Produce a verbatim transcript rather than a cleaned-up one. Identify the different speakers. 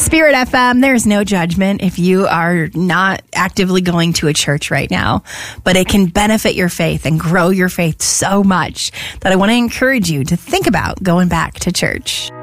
Speaker 1: Spirit F M, there's no judgment if you are not actively going to a church right now, but it can benefit your faith and grow your faith so much that I want to encourage you to think about going back to church.